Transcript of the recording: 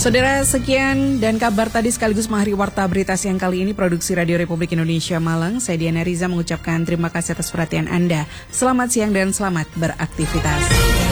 Saudara, sekian dan kabar tadi sekaligus mengakhiri Warta Berita Siang kali ini Produksi Radio Republik Indonesia Malang. Saya Diana Riza mengucapkan terima kasih atas perhatian Anda. Selamat siang dan selamat beraktivitas.